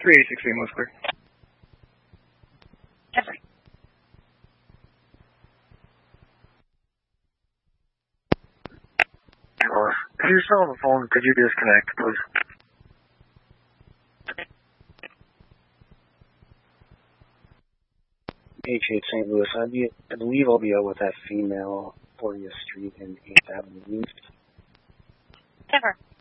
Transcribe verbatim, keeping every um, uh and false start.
three eight six eight, most clear. Jeffrey. Sure. If you're still on the phone, could you disconnect, please? H eight Saint Louis. I be I believe I'll be out with that female fortieth Street and eighth Avenue East. Jeffrey.